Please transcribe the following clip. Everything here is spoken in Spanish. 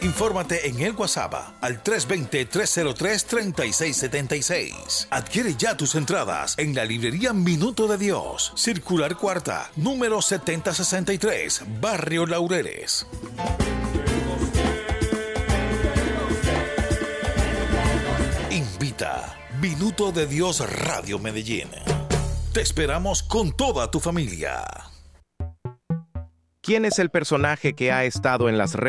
Infórmate en el WhatsApp al 320-303-3676. Adquiere ya tus entradas en la librería Minuto de Dios, Circular Cuarta, número 7063, Barrio Laureles. Invita Minuto de Dios Radio Medellín. Te esperamos con toda tu familia. ¿Quién es el personaje que ha estado en las redes